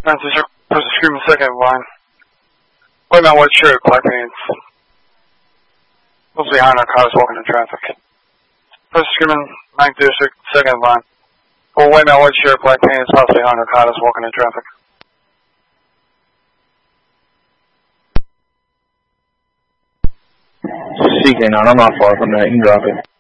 Press screaming second line. White man, white shirt, black pants. What's behind narcotics walking in traffic? Press screaming 9th district, second line. Oh, white man, white shirt, black pants, possibly behind narcotics walking in traffic. CK9, I'm not far from that, you can drop it.